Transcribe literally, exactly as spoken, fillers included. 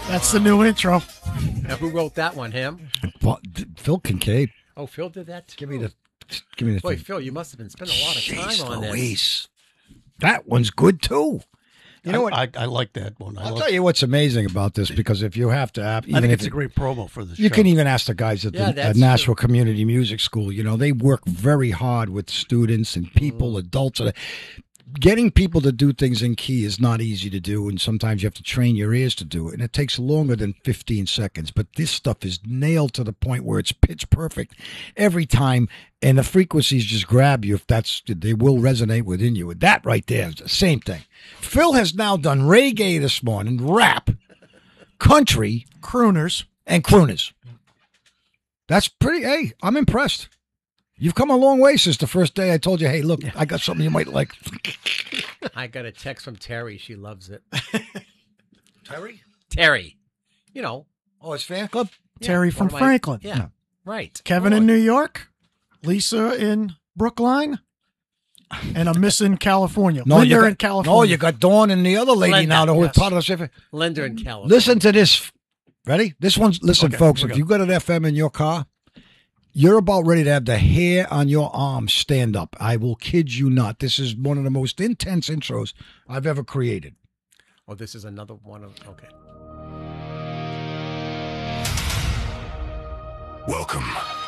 That's the new intro. Now, who wrote that one? Him? Phil Kincaid. Oh, Phil did that too. Give me the. Give me the. Boy, thing. Phil, you must have been spending a lot of time Jeez on this. Louise. That one's good too. You know I, what? I, I like that one. I I'll like, tell you what's amazing about this, because if you have to, have, even I think if it's a great promo for the show. you can even ask the guys at the Yeah, at that's Nashville true. Community Music School. You know, they work very hard with students and people, Mm. adults. Getting people to do things in key is not easy to do, and sometimes you have to train your ears to do it, and it takes longer than fifteen seconds. But this stuff is nailed to the point where it's pitch perfect every time, and the frequencies just grab you. If that's, they will resonate within you. And that right there is the same thing. Phil has now done reggae this morning, rap, country, Crooners. and crooners. That's pretty. Hey, I'm impressed. You've come a long way since the first day I told you, hey, look, I got something you might like. I got a text from Terry. She loves it. Terry? Terry. You know. Oh, it's fan club? Terry one from of my- Franklin. Yeah, right. Kevin Oh, in New York. Lisa in Brookline. And I'm missing California. No, Linda you got, in California. No, you got Dawn and the other lady Linda, now who yes. is part of the Pacific. Linda in California. Listen to this. Ready? This one's, listen, Okay, folks, we're if good. you got an F M in your car, you're about ready to have the hair on your arm stand up. I will kid you not. This is one of the most intense intros I've ever created. Oh, this is another one of. Okay. Welcome